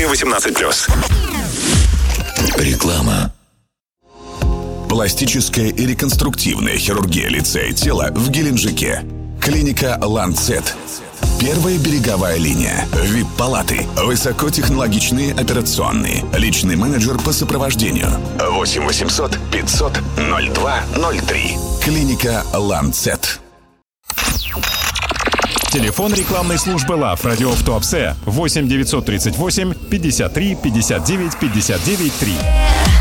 18+. Реклама. Пластическая и реконструктивная хирургия лица и тела в Геленджике. Клиника «Ланцет». Первая береговая линия. ВИП-палаты. Высокотехнологичные операционные. Личный менеджер по сопровождению. 8 800 500 0203. Клиника «Ланцет». Телефон рекламной службы ЛАФ «Радио в Туапсе» 8 938 53 59 59 3.